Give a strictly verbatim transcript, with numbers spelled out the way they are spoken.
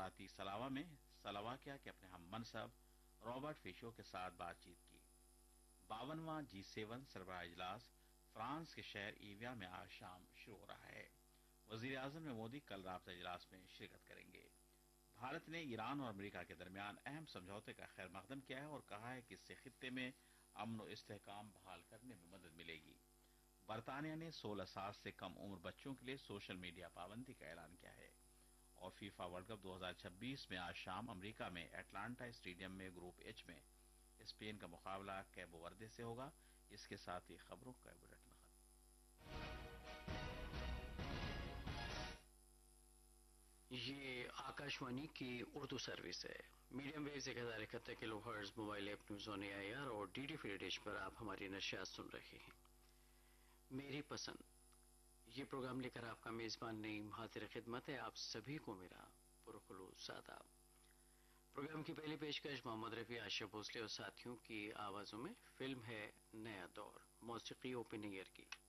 इमाराती सलावा में सलावाकिया के अपने हम मनसब रॉबर्ट फिशो के साथ बातचीत की। बावनवां जी सेवन सरबराह इजलास फ्रांस के शहर एविया में आज शाम शुरू हो रहा है। वजीर आजम में मोदी कल राबता इजलास में शिरकत करेंगे। भारत ने ईरान और अमेरिका के दरमियान अहम समझौते का खैर मकदम किया है और कहा है कि इससे खित्ते में अमन और इस्तेहकाम बहाल करने में मदद मिलेगी। बरतानिया ने सोलह साल से कम उम्र बच्चों के लिए सोशल मीडिया पाबंदी का ऐलान किया है। और फीफा वर्ल्ड कप दो हजार छब्बीस में आज शाम अमेरिका में एटलांटा स्टेडियम में ग्रुप एच में स्पेन का मुकाबला कैबो वर्दे से होगा। इसके साथ ही खबरों का बुलेटिन खत्म। ये आकाशवाणी की उर्दू सर्विस है। मीडियम वेव एक हजार इकहत्तर kilo hertz mobile app news on AIR और डीडी फ्री डिश पर आप हमारी नशियात सुन रहे हैं। मेरी पसंद ये प्रोग्राम लेकर आपका मेजबान नईम हाजिर खिदमत है। आप सभी को मेरा पुरखुलूस आदाब। प्रोग्राम की पहली पेशकश मोहम्मद रफी, आशा भोसले और साथियों की आवाजों में। फिल्म है नया दौर, मौसीकी ओपन ईयर की।